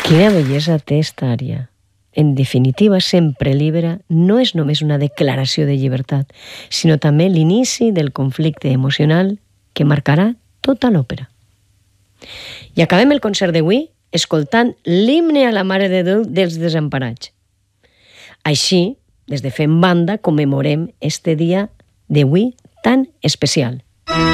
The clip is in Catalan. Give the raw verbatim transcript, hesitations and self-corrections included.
Quina bellesa té esta ària. En definitiva, Sempre Libera no és només una declaració de llibertat, sinó també l'inici del conflicte emocional que marcarà tota l'òpera. I acabem el concert d'avui escoltant l'himne a la Mare de Déu dels Desemparats. Així, des de Fem Banda, commemorem este dia d'avui tan especial.